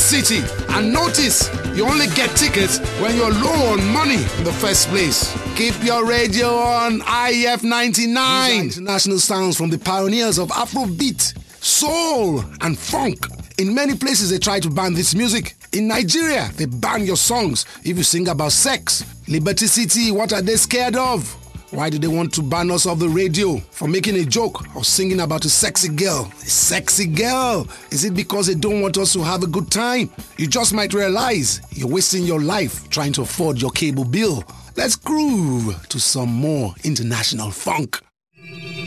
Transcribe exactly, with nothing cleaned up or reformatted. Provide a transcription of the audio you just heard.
City. And notice, you only get tickets when you're low on money in the first place. Keep your radio on I F ninety-nine. These are international sounds from the pioneers of Afrobeat, soul, and funk. In many places, they try to ban this music. In Nigeria, they ban your songs if you sing about sex. Liberty City, what are they scared of? Why do they want to ban us off the radio for making a joke or singing about a sexy girl? A sexy girl? Is it because they don't want us to have a good time? You just might realize you're wasting your life trying to afford your cable bill. Let's groove to some more international funk.